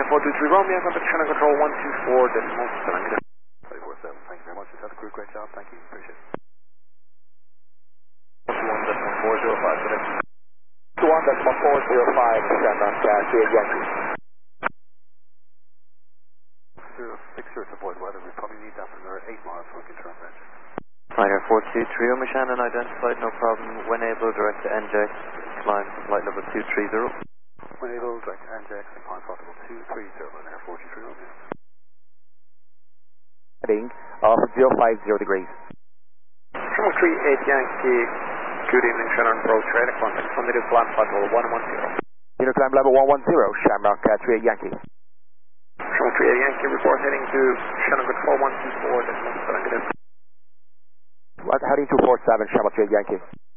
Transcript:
423 Romeo, contact Shannon Control 124 decimal 7 negative. 347, thank you very much. Delta Crew, great job, thank you, appreciate it. 1.405, good day. 1.405, Shamrock, Juliet Yankee. 60 to avoid weather, we probably need that for another 8 miles so we can turn range. Fighter 423 Romeo Shannon identified, no problem. When able, direct to NJX, climb to flight level 230. When able, direct to NJX and climb flight level 230 in Air 423 Romeo. Heading off 050 degrees. Shamrock 38 Yankee, good evening, Shannon Pro Trader, contact Sunday climb flight level 110. Unit climb level 110, Shamrock 38 Yankee. Shamrock 38 Yankee, report heading to Shannon Control 124 decimal 7 negative. Heading 247, Shamrock 38 Yankee.